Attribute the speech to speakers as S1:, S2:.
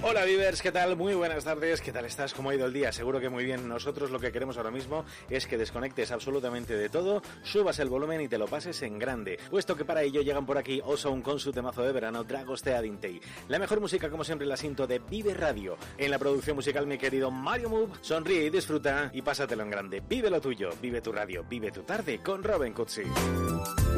S1: Hola Vivers, ¿qué tal? Muy buenas tardes, ¿qué tal estás? ¿Cómo ha ido el día? Seguro que muy bien. Nosotros lo que queremos ahora mismo es que desconectes absolutamente de todo, subas el volumen y te lo pases en grande, puesto que para ello llegan por aquí Ozone con su temazo de verano, Dragoste Adintei. La mejor música, como siempre, la cinto de Vive Radio. En la producción musical, mi querido Mario Move, sonríe y disfruta y pásatelo en grande. Vive lo tuyo, vive tu radio, vive tu tarde con Robin Cutsi.